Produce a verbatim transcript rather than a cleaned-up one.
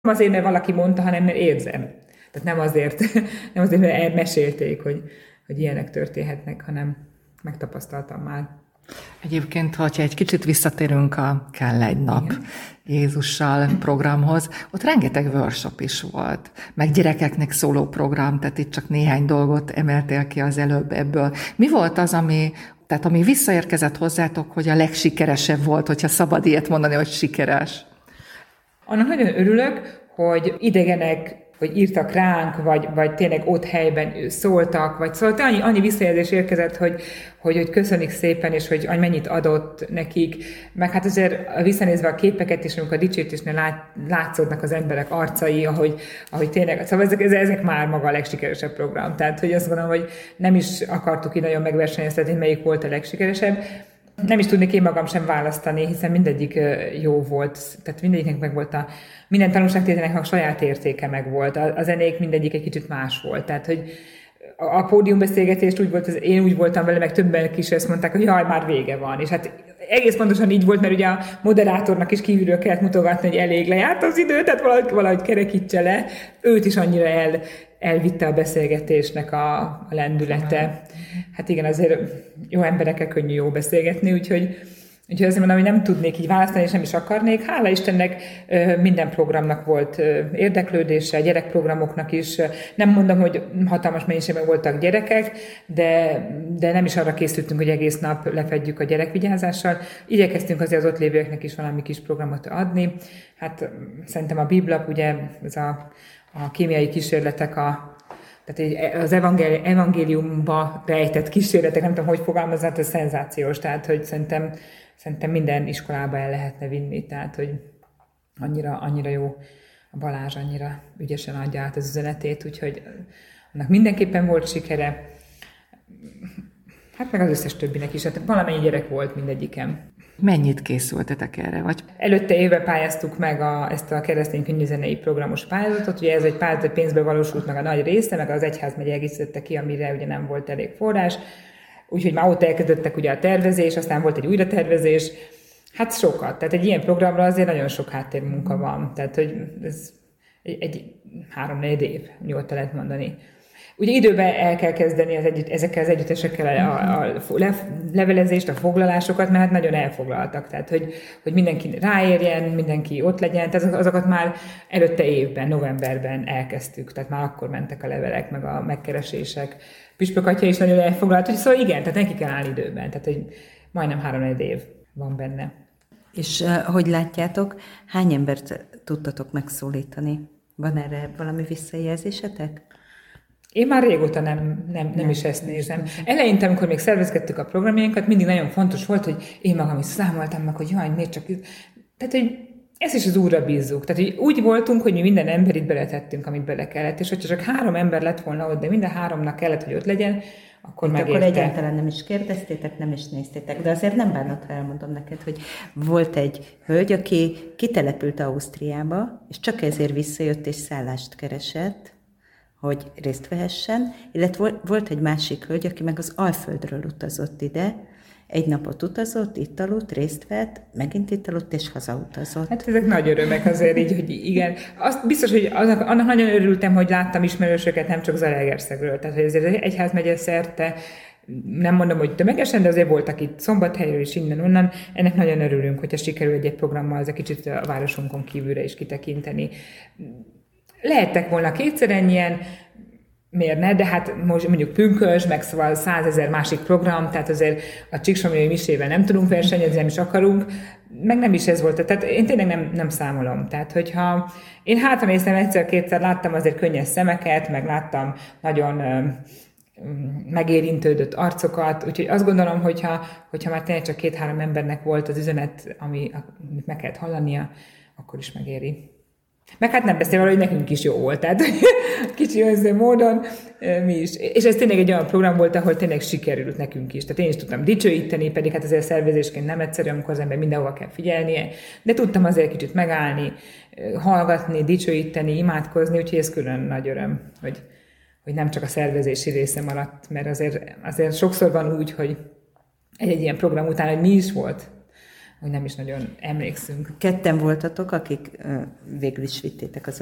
azért, mert valaki mondta, hanem mert érzem. Tehát nem azért, nem azért, mert elmesélték, hogy, hogy ilyenek történhetnek, hanem megtapasztaltam már. Egyébként, ha egy kicsit visszatérünk a Kell egy nap Igen. Jézussal programhoz, ott rengeteg workshop is volt, meg gyerekeknek szóló program, tehát itt csak néhány dolgot emeltél ki az előbb ebből. Mi volt az, ami, tehát ami visszaérkezett hozzátok, hogy a legsikeresebb volt, hogyha szabad ilyet mondani, hogy sikeres? Annak nagyon örülök, hogy idegenek, hogy írtak ránk, vagy, vagy tényleg ott helyben szóltak, vagy szólt, annyi, annyi visszajelzés érkezett, hogy, hogy, hogy köszönik szépen, és hogy mennyit adott nekik, meg hát azért visszanézve a képeket is, amikor a dicsőítésnél lát, látszódnak az emberek arcai, ahogy, ahogy tényleg, szóval ezek, ezek már maga a legsikeresebb program. Tehát, hogy azt gondolom, hogy nem is akartuk így nagyon megversenyeztetni, melyik volt a legsikeresebb. Nem is tudnék én magam sem választani, hiszen mindegyik jó volt, tehát mindegyiknek meg volt a, minden tanulságtételnek a saját értéke meg volt, a, a zenék mindegyik egy kicsit más volt, tehát hogy a, a pódiumbeszélgetést úgy volt, az, én úgy voltam vele, meg többen is ezt mondták, hogy jaj, már vége van, és hát egész pontosan így volt, mert ugye a moderátornak is kívülről kellett mutogatni, hogy elég lejárt az idő, tehát valahogy, valahogy kerekítse le, őt is annyira el, elvitte a beszélgetésnek a, a lendülete. Hát igen, azért jó emberekkel könnyű jó beszélgetni, úgyhogy, úgyhogy azért mondom, hogy nem tudnék így választani, és nem is akarnék. Hála Istennek minden programnak volt érdeklődése, gyerekprogramoknak is. Nem mondom, hogy hatalmas mennyiségben voltak gyerekek, de, de nem is arra készültünk, hogy egész nap lefedjük a gyerekvigyázással. Igyekeztünk azért az ott lévőeknek is valami kis programot adni. Hát szerintem a Biblap, ugye ez a, a kémiai kísérletek, a tehát az evangéli, evangéliumba rejtett kísérletek, nem tudom, hogy fogalmazni, ez szenzációs, tehát hogy szerintem, szerintem minden iskolába el lehetne vinni, tehát hogy annyira, annyira jó a Balázs, annyira ügyesen adja át az üzenetét, úgyhogy annak mindenképpen volt sikere, hát meg az összes többinek is, hát valamennyi gyerek volt mindegyikem. Mennyit készültetek erre? Vagy? Előtte évvel pályáztuk meg a, ezt a keresztény könyvzenei programos pályázatot, ugye ez egy pályázat pénzbe valósult meg a nagy része, meg az egyházmegye egészítette ki, amire ugye nem volt elég forrás, úgyhogy már ott elkezdődtek ugye a tervezés, aztán volt egy újratervezés, hát sokat, tehát egy ilyen programra azért nagyon sok háttérmunka van, tehát hogy ez egy, egy három-négy év, nyugodtan lehet mondani. Ugye időben el kell kezdeni az együtt, ezekkel az együttesekkel a, a, a levelezést, a foglalásokat, mert hát nagyon elfoglaltak. Tehát, hogy, hogy mindenki ráérjen, mindenki ott legyen. Tehát azokat már előtte évben, novemberben elkezdtük. Tehát már akkor mentek a levelek, meg a megkeresések. Püspök atya is nagyon elfoglalt. Hogy szóval igen, tehát neki kell állni időben. Tehát, hogy majdnem három-négy év van benne. És uh, hogy látjátok, hány embert tudtatok megszólítani? Van erre valami visszajelzésetek? Én már régóta nem, nem, nem, nem is ezt nézem. Eleinte, amikor még szervezgettük a programjainkat, mindig nagyon fontos volt, hogy én magam is számoltam meg, hogy jaj, miért csak... Tehát, hogy ezt is az Úrra bízzuk. Tehát, hogy úgy voltunk, hogy mi minden emberit beletettünk, amit bele kellett, és hogyha csak három ember lett volna ott, de minden háromnak kellett, hogy ott legyen, akkor itt megérte. Akkor egyáltalán nem is kérdeztétek, nem is néztétek, de azért nem bánott, ha elmondom neked, hogy volt egy hölgy, aki kitelepült Ausztriába, és csak ezért visszajött és szállást keresett, hogy részt vehessen, illetve volt egy másik hölgy, aki meg az Alföldről utazott ide, egy napot utazott, itt aludt, részt vett, megint itt aludt, és hazautazott. Hát ezek nagy örömek azért így, hogy igen. Azt biztos, hogy annak, annak nagyon örültem, hogy láttam ismerősöket, nem csak Zalaegerszegről. Tehát, hogy azért egyházmegye szerte, nem mondom, hogy tömegesen, de azért voltak itt Szombathelyről és innen-onnan. Ennek nagyon örülünk, hogyha sikerül egy programmal ez egy kicsit a városunkon kívülre is kitekinteni. Lehettek volna kétszer ennyien, miért ne, de hát most mondjuk pünkös, meg szóval százezer másik program, tehát azért a Csíksomlyai misével nem tudunk versenyezni, nem is akarunk, meg nem is ez volt, tehát én tényleg nem, nem számolom. Tehát, hogyha én hátra néztem egyszer-kétszer, láttam azért könnyes szemeket, meg láttam nagyon ö, megérintődött arcokat, úgyhogy azt gondolom, hogyha, hogyha már tényleg csak két-három embernek volt az üzenet, ami, amit meg kellett hallania, akkor is megéri. Meg hát nem beszélve, hogy nekünk is jó volt, tehát kicsi önző módon mi is. És ez tényleg egy olyan program volt, ahol tényleg sikerült nekünk is. Tehát én is tudtam dicsőíteni, pedig hát azért szervezésként nem egyszerű, amikor az ember mindenhova kell figyelnie, de tudtam azért kicsit megállni, hallgatni, dicsőíteni, imádkozni, úgyhogy ez külön nagy öröm, hogy, hogy nem csak a szervezési része maradt, mert azért, azért sokszor van úgy, hogy egy-egy ilyen program után, hogy mi is volt hogy nem is nagyon emlékszünk. Ketten voltatok, akik végül is vittétek az